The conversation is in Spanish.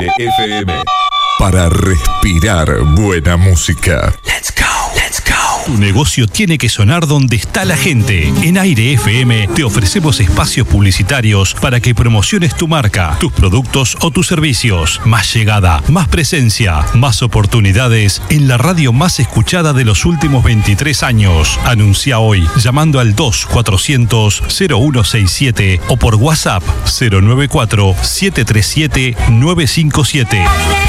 Aire FM. Para respirar buena música. Let's go, let's go. Tu negocio tiene que sonar donde está la gente. En Aire FM te ofrecemos espacios publicitarios para que promociones tu marca, tus productos o tus servicios. Más llegada, más presencia, más oportunidades en la radio más escuchada de los últimos 23 años. Anuncia hoy llamando al 2400-0167 o por WhatsApp 094-737-957.